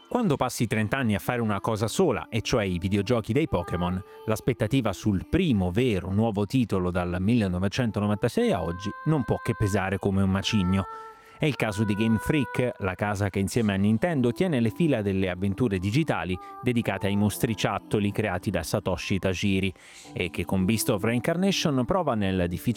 Quando passi 30 anni a fare una cosa sola, e cioè i videogiochi dei Pokémon, l'aspettativa sul primo vero nuovo titolo dal 1996 a oggi non può che pesare come un macigno. È il caso di Game Freak, la casa che insieme a Nintendo tiene le fila delle avventure digitali dedicate ai mostriciattoli creati da Satoshi Tajiri e che con Beast of Reincarnation prova nel difficile